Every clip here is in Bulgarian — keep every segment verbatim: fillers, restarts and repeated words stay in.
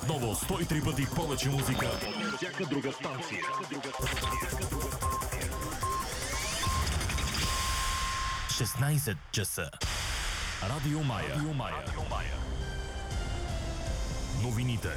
Отново сто и три пъти повече музика. Всяка друга станция. шестнайсет часа. Радио Мая. Радио Мая. Радио Мая. Новините.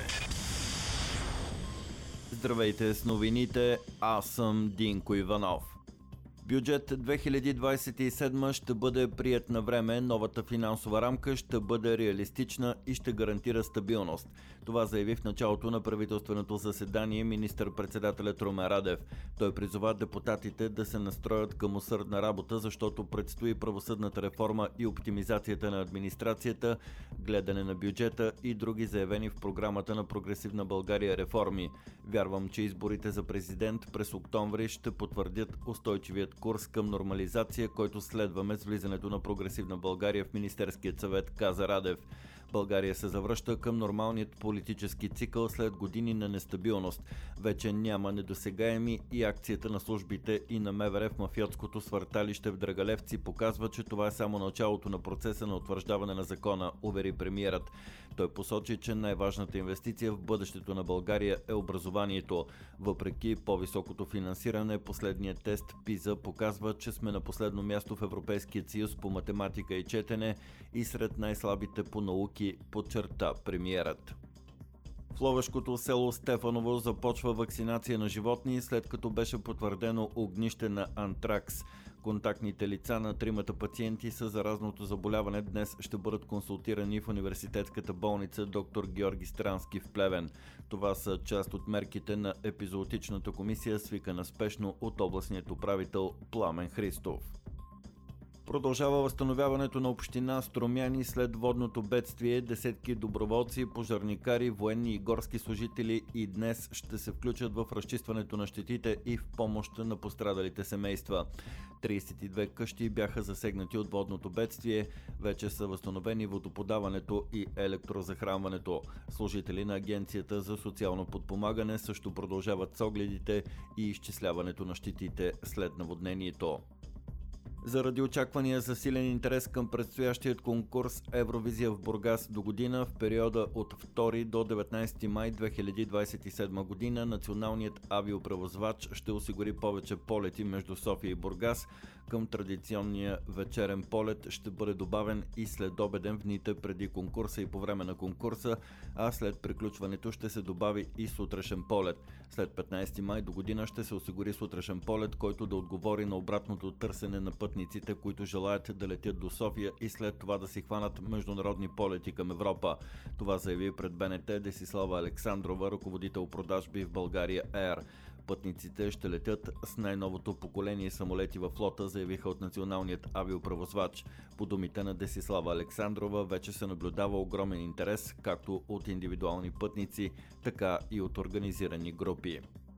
Здравейте с новините, аз съм Динко Иванов. Бюджет две хиляди двайсет и седма ще бъде приет на време, новата финансова рамка ще бъде реалистична и ще гарантира стабилност. Това заяви в началото на правителственото заседание министър-председателят Румен Радев. Той призова депутатите да се настроят към усърдна работа, защото предстои правосъдната реформа и оптимизацията на администрацията, гледане на бюджета и други заявени в програмата на Прогресивна България реформи. Вярвам, че изборите за президент през октомври ще потвърдят устойчивият курс към нормализация, който следваме с влизането на Прогресивна България в Министерският съвет, каза Радев. България се завръща към нормалният политически цикъл след години на нестабилност. Вече няма недосегаеми и акцията на службите и на МВР в мафиотското свърталище в Драгалевци показва, че това е само началото на процеса на утвърждаване на закона, увери премиерът. Той посочи, че най-важната инвестиция в бъдещето на България е образованието. Въпреки по-високото финансиране, последният тест ПИЗА показва, че сме на последно място в Европейския съюз по математика и четене и сред най-слабите по науки, подчерта премиерът. В ловешкото село Стефаново започва вакцинация на животни, след като беше потвърдено огнище на антракс. Контактните лица на тримата пациенти с заразното заболяване днес ще бъдат консултирани в университетската болница доктор Георги Странски в Плевен. Това са част от мерките на епизоотичната комисия, свикана спешно от областният управител Пламен Христов. Продължава възстановяването на община Струмяни след водното бедствие. Десетки доброволци, пожарникари, военни и горски служители и днес ще се включат в разчистването на щетите и в помощ на пострадалите семейства. трийсет и две къщи бяха засегнати от водното бедствие. Вече са възстановени водоподаването и електрозахранването. Служители на Агенцията за социално подпомагане също продължават с огледите и изчисляването на щетите след наводнението. Заради очаквания за силен интерес към предстоящият конкурс Евровизия в Бургас до година, в периода от втори до деветнайсети май две хиляди двайсет и седма година, националният авиопревозвач ще осигури повече полети между София и Бургас. Към традиционния вечерен полет ще бъде добавен и следобеден в дните преди конкурса и по време на конкурса, а след приключването ще се добави и сутрешен полет. След петнайсети май до година ще се осигури сутрешен полет, който да отговори на обратното търсене на път пътниците, които желаят да летят до София и след това да си хванат международни полети към Европа. Това заяви пред БНТ Десислава Александрова, ръководител продажби в България Air. Пътниците ще летят с най-новото поколение самолети във флота, заявиха от националният авиопревозвач. По думите на Десислава Александрова, вече се наблюдава огромен интерес както от индивидуални пътници, така и от организирани групи.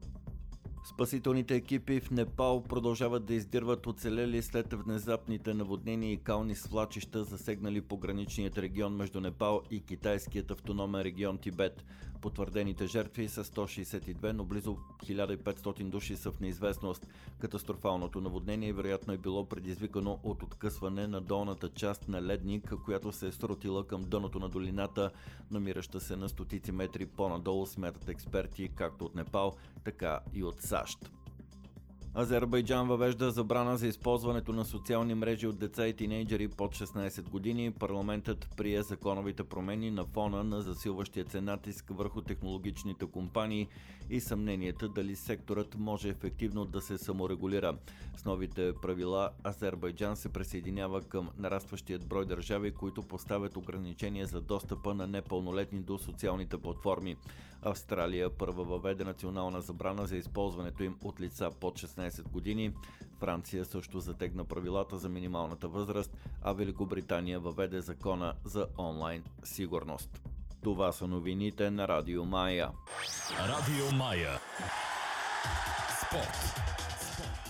Спасителните екипи в Непал продължават да издирват оцелели след внезапните наводнения и кални свлачища, засегнали пограничният регион между Непал и китайският автономен регион Тибет. Потвърдените жертви са сто шейсет и две, но близо хиляда и петстотин души са в неизвестност. Катастрофалното наводнение вероятно е било предизвикано от откъсване на долната част на ледник, която се е срутила към дъното на долината, намираща се на стотици метри по-надолу, смятат експерти както от Непал, така и от САЩ. Азербайджан въвежда забрана за използването на социални мрежи от деца и тинейджери под шестнайсет години. Парламентът прие законовите промени на фона на засилващия се натиск върху технологичните компании и съмненията дали секторът може ефективно да се саморегулира. С новите правила Азербайджан се присъединява към нарастващият брой държави, които поставят ограничения за достъпа на непълнолетни до социалните платформи. Австралия първа въведе национална забрана за използването им от лица под шестнайсет години. Франция също затегна правилата за минималната възраст, а Великобритания въведе закона за онлайн сигурност. Това са новините на Радио Мая. Радио Мая. Спорт.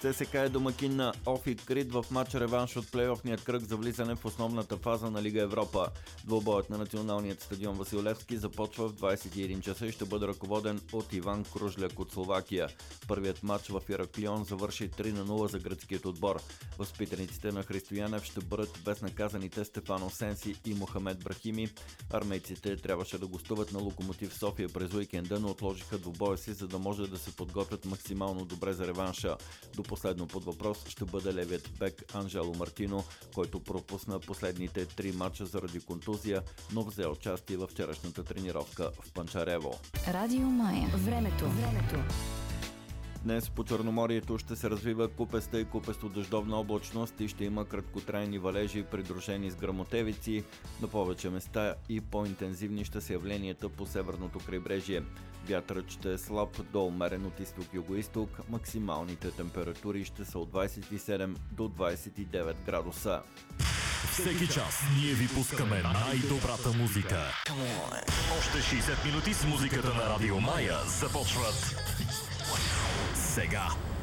ЦСКА е домакин на Офи Крит в матч реванш от плейофният кръг за влизане в основната фаза на Лига Европа. Двубоят на националният стадион Васил Левски започва в двадесет и един часа и ще бъде ръководен от Иван Кружляк от Словакия. Първият матч в Ираклион завърши три на нула за гръцкият отбор. Възпитаниците на Христо Янев ще бъдат безнаказаните Стефано Сенси и Мохамед Брахими. Армейците трябваше да гостуват на Локомотив София през уикенда, но отложиха двубоя си, за да може да се подготвят максимално добре за реванша. До последно под въпрос ще бъде левият бек Анжело Мартино, който пропусна последните три матча заради контузия, но взе участие във вчерашната тренировка в Панчарево. Радио Мая. Времето. Времето. Днес по Черноморието ще се развива купеста и купесто-дъждовна облачност и ще има краткотрайни валежи, придружени с гръмотевици. На повече места и по-интензивни ще са явленията по северното крайбрежие. Вятърът ще е слаб до умерен от изток-югоизток. Максималните температури ще са от двадесет и седем до двадесет и девет градуса. Всеки час ние ви пускаме най-добрата музика. Още шейсет минути с музиката на Радио Мая започват сега.